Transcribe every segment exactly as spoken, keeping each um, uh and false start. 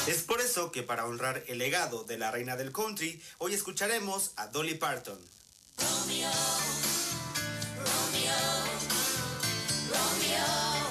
Es por eso que para honrar el legado de la reina del country, hoy escucharemos a Dolly Parton. Romeo, Romeo, Romeo,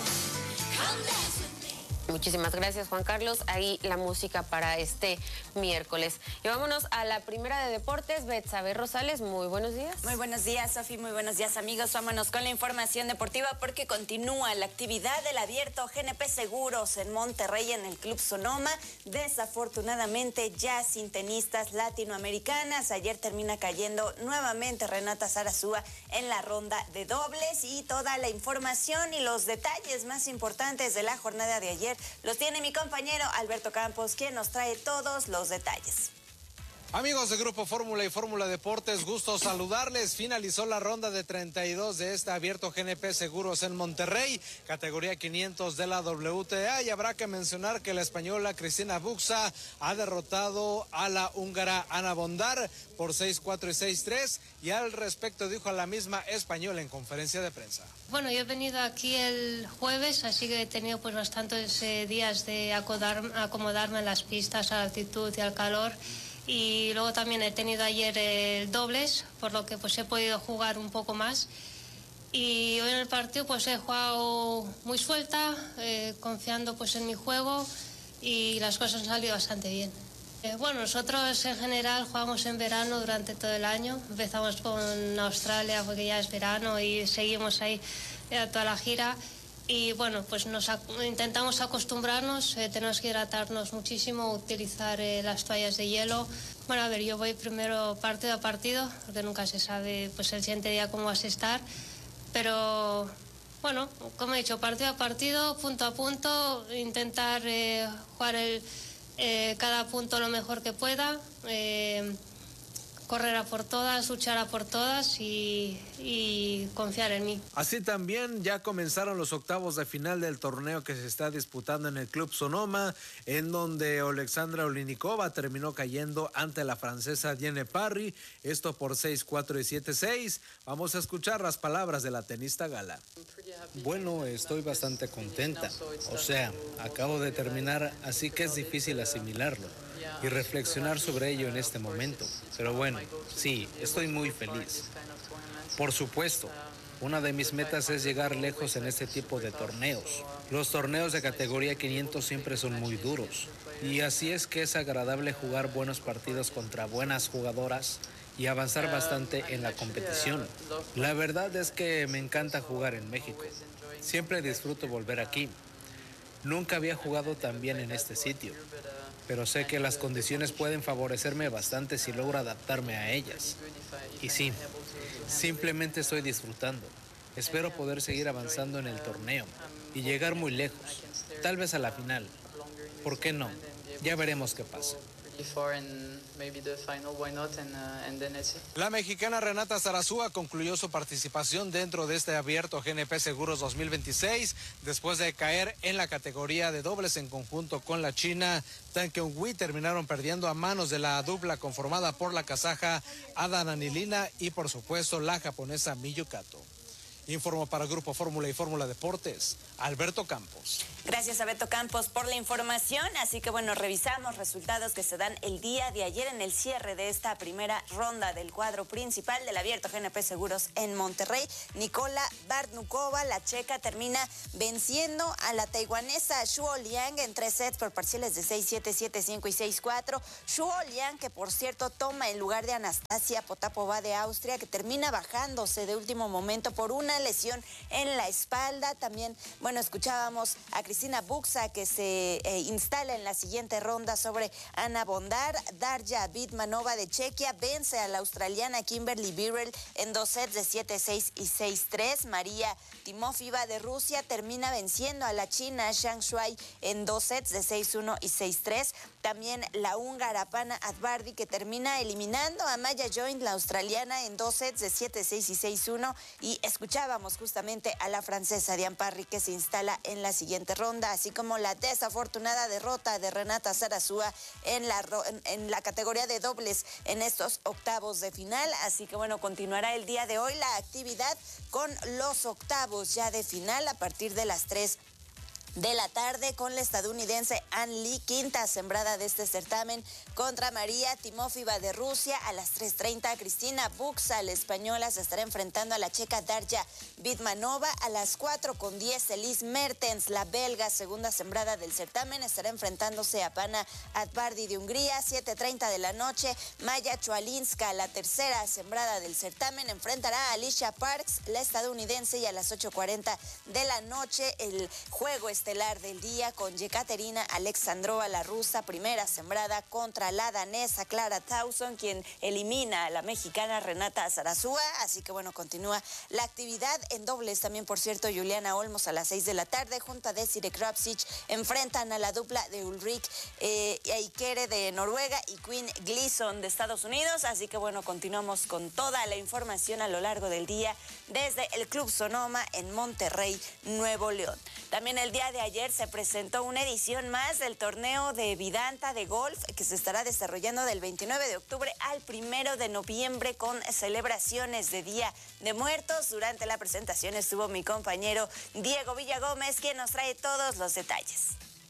come dance with me. Muchísimas gracias, Juan Carlos. Ahí la música para este miércoles. Y vámonos a la primera de deportes. Betsabe Rosales, muy buenos días. Muy buenos días, Sofi. Muy buenos días, amigos. Vámonos con la información deportiva porque continúa la actividad del abierto G N P Seguros en Monterrey en el Club Sonoma. Desafortunadamente, ya sin tenistas latinoamericanas. Ayer termina cayendo nuevamente Renata Zarazúa en la ronda de dobles y toda la información y los detalles más importantes de la jornada de ayer los tiene mi compañero Alberto Campos, quien nos trae todos los detalles. Amigos de Grupo Fórmula y Fórmula Deportes, gusto saludarles. Finalizó la ronda de treinta y dos de este abierto G N P Seguros en Monterrey, categoría quinientos de la W T A, y habrá que mencionar que la española Cristina Buxa ha derrotado a la húngara Ana Bondar por seis cuatro y seis tres, y al respecto dijo a la misma española en conferencia de prensa. Bueno, yo he venido aquí el jueves, así que he tenido pues bastantes eh, días de acodar, acomodarme en las pistas, a la altitud y al calor. Y luego también he tenido ayer el dobles, por lo que pues he podido jugar un poco más. Y hoy en el partido pues he jugado muy suelta, eh, confiando pues en mi juego, y las cosas han salido bastante bien. Eh, bueno, nosotros en general jugamos en verano durante todo el año. Empezamos con Australia porque ya es verano y seguimos ahí eh, toda la gira. Y bueno, pues nos ac- intentamos acostumbrarnos, eh, tenemos que hidratarnos muchísimo, utilizar eh, las toallas de hielo. Bueno, a ver, yo voy primero partido a partido, porque nunca se sabe pues el siguiente día cómo vas a estar. Pero bueno, como he dicho, partido a partido, punto a punto, intentar eh, jugar el, eh, cada punto lo mejor que pueda. Eh, correr a por todas, luchar a por todas y, y confiar en mí. Así también ya comenzaron los octavos de final del torneo que se está disputando en el Club Sonoma, en donde Alexandra Olinikova terminó cayendo ante la francesa Diane Parry, esto por seis cuatro y siete seis. Vamos a escuchar las palabras de la tenista gala. Bueno, estoy bastante contenta. O sea, acabo de terminar, así que es difícil asimilarlo y reflexionar sobre ello en este momento. Pero bueno, sí, estoy muy feliz. Por supuesto, una de mis metas es llegar lejos en este tipo de torneos. Los torneos de categoría quinientos siempre son muy duros, y así es que es agradable jugar buenos partidos contra buenas jugadoras y avanzar bastante en la competición. La verdad es que me encanta jugar en México. Siempre disfruto volver aquí. Nunca había jugado tan bien en este sitio, pero sé que las condiciones pueden favorecerme bastante si logro adaptarme a ellas. Y sí, simplemente estoy disfrutando. Espero poder seguir avanzando en el torneo y llegar muy lejos, tal vez a la final. ¿Por qué no? Ya veremos qué pasa. La mexicana Renata Zarazúa concluyó su participación dentro de este abierto G N P Seguros dos mil veintiséis después de caer en la categoría de dobles en conjunto con la china Tan Keung-hui. Terminaron perdiendo a manos de la dupla conformada por la kazaja Ada Nanilina y por supuesto la japonesa Miyu Kato. Informo para Grupo Fórmula y Fórmula Deportes, Alberto Campos. Gracias a Beto Campos por la información. Así que bueno, revisamos resultados que se dan el día de ayer en el cierre de esta primera ronda del cuadro principal del abierto G N P Seguros en Monterrey. Nicola Bartnukova, la checa, termina venciendo a la taiwanesa Shuo Liang en tres sets por parciales de seis siete, siete cinco y seis cuatro. Shuo Liang, que por cierto toma el lugar de Anastasia Potapova de Austria, que termina bajándose de último momento por una lesión en la espalda. También, bueno, escuchábamos a Cristina Buxa, que se eh, instala en la siguiente ronda sobre Ana Bondar. Darja Bitmanova de Chequia vence a la australiana Kimberly Birrell en dos sets de siete seis y seis tres. María Timofeva de Rusia termina venciendo a la china Zhang Shuai en dos sets de seis uno y seis tres. También la húngara Pana Advardi, que termina eliminando a Maya Joint, la australiana, en dos sets de siete seis y seis uno. Y escuchábamos justamente a la francesa Diane Parry, que se instala en la siguiente ronda, así como la desafortunada derrota de Renata Zarazúa en la, en, en la categoría de dobles en estos octavos de final. Así que bueno, continuará el día de hoy la actividad con los octavos ya de final a partir de las tres de la tarde con la estadounidense Ann Lee, quinta sembrada de este certamen, contra María Timofeva de Rusia. A las tres treinta, Cristina Buxa, la española, se estará enfrentando a la checa Darja Bitmanova. A las cuatro con diez, Elise Mertens, la belga, segunda sembrada del certamen, estará enfrentándose a Pana Atbardi de Hungría. siete treinta de la noche, Maya Chualinska, la tercera sembrada del certamen, enfrentará a Alicia Parks, la estadounidense. Y a las ocho cuarenta de la noche, el juego estelar del día con Yekaterina Alexandrova, la rusa, primera sembrada, contra la danesa Clara Tauson, quien elimina a la mexicana Renata Zarazúa. Así que bueno, continúa la actividad en dobles. También, por cierto, Juliana Olmos a las seis de la tarde junto a Desiree Krapsic enfrentan a la dupla de Ulrik eh, Eikere de Noruega y Quinn Gleason de Estados Unidos. Así que bueno, continuamos con toda la información a lo largo del día desde el Club Sonoma en Monterrey, Nuevo León. También el día de ayer se presentó una edición más del torneo de Vidanta de golf que se estará desarrollando del veintinueve de octubre al primero de noviembre con celebraciones de Día de Muertos. Durante la presentación estuvo mi compañero Diego Villagómez, quien nos trae todos los detalles.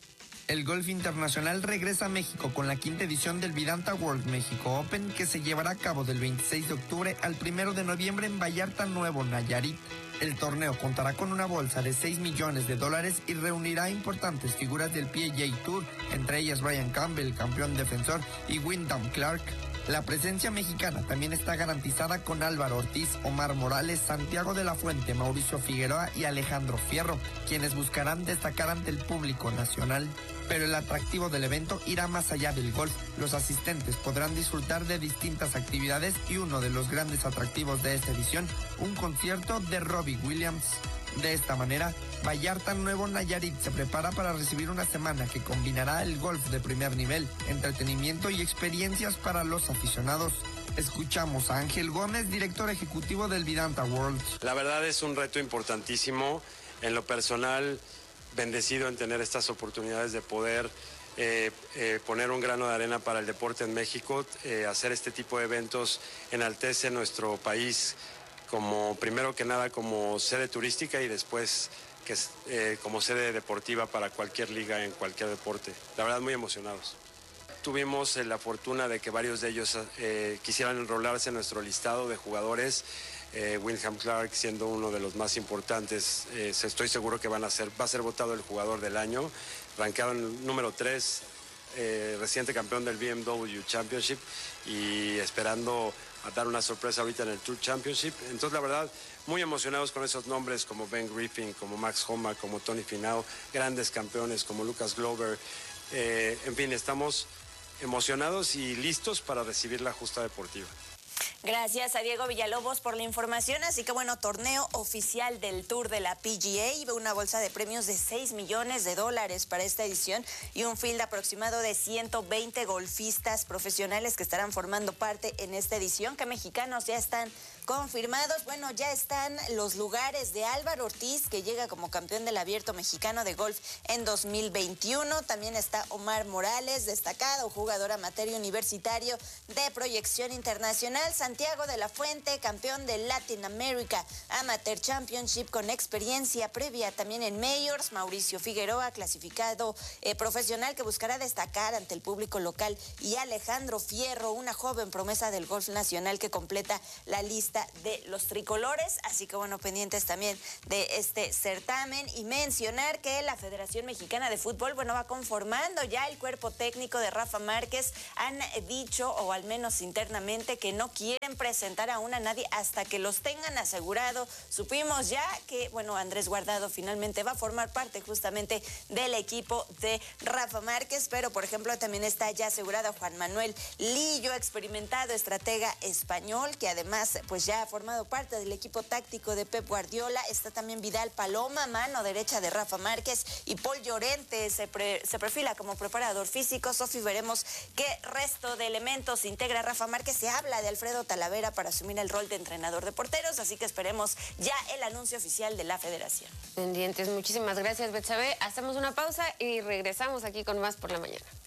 El golf internacional regresa a México con la quinta edición del Vidanta World México Open, que se llevará a cabo del veintiséis de octubre al primero de noviembre en Vallarta, Nuevo Nayarit. El torneo contará con una bolsa de seis millones de dólares y reunirá importantes figuras del P G A Tour, entre ellas Brian Campbell, campeón defensor, y Wyndham Clark. La presencia mexicana también está garantizada con Álvaro Ortiz, Omar Morales, Santiago de la Fuente, Mauricio Figueroa y Alejandro Fierro, quienes buscarán destacar ante el público nacional. Pero el atractivo del evento irá más allá del golf. Los asistentes podrán disfrutar de distintas actividades y uno de los grandes atractivos de esta edición, un concierto de Robbie Williams. De esta manera, Vallarta, Nuevo Nayarit se prepara para recibir una semana que combinará el golf de primer nivel, entretenimiento y experiencias para los aficionados. Escuchamos a Ángel Gómez, director ejecutivo del Vidanta World. La verdad es un reto importantísimo. En lo personal, bendecido en tener estas oportunidades de poder eh, eh, poner un grano de arena para el deporte en México. Eh, hacer este tipo de eventos enaltece nuestro país como, primero que nada, como sede turística y después que eh, como sede deportiva para cualquier liga en cualquier deporte. La verdad, muy emocionados. Tuvimos eh, la fortuna de que varios de ellos eh, quisieran enrolarse en nuestro listado de jugadores. Eh, Wyndham Clark siendo uno de los más importantes. Eh, estoy seguro que van a ser, va a ser votado el jugador del año. Rankeado en el número tres, eh, reciente campeón del B M W Championship y esperando a dar una sorpresa ahorita en el Tour Championship. Entonces, la verdad, muy emocionados con esos nombres como Ben Griffin, como Max Homa, como Tony Finau, grandes campeones como Lucas Glover. Eh, en fin, estamos emocionados y listos para recibir la justa deportiva. Gracias a Diego Villalobos por la información. Así que bueno, torneo oficial del Tour de la P G A, una bolsa de premios de seis millones de dólares para esta edición y un field aproximado de ciento veinte golfistas profesionales que estarán formando parte en esta edición. ¿Qué mexicanos ya están confirmados? Bueno, ya están los lugares de Álvaro Ortiz, que llega como campeón del Abierto Mexicano de Golf en dos mil veintiuno. También está Omar Morales, destacado jugador amateur y universitario de proyección internacional. Santiago de la Fuente, campeón del Latin America Amateur Championship con experiencia previa también en Majors. Mauricio Figueroa, clasificado eh, profesional que buscará destacar ante el público local. Y Alejandro Fierro, una joven promesa del golf nacional que completa la lista de los tricolores. Así que bueno, pendientes también de este certamen. Y mencionar que la Federación Mexicana de Fútbol, bueno, va conformando ya el cuerpo técnico de Rafa Márquez. Han dicho, o al menos internamente, que no quieren presentar aún a nadie hasta que los tengan asegurado. Supimos ya que, bueno, Andrés Guardado finalmente va a formar parte justamente del equipo de Rafa Márquez, pero por ejemplo también está ya asegurado Juan Manuel Lillo, experimentado estratega español, que además pues ya ha formado parte del equipo táctico de Pep Guardiola. Está también Vidal Paloma, mano derecha de Rafa Márquez, y Paul Llorente se, pre, se perfila como preparador físico. Sofi, veremos qué resto de elementos integra Rafa Márquez. Se habla de Alfredo Talavera para asumir el rol de entrenador de porteros, así que esperemos ya el anuncio oficial de la federación. Pendientes, muchísimas gracias, Betsabe. Hacemos una pausa y regresamos aquí con más por la mañana.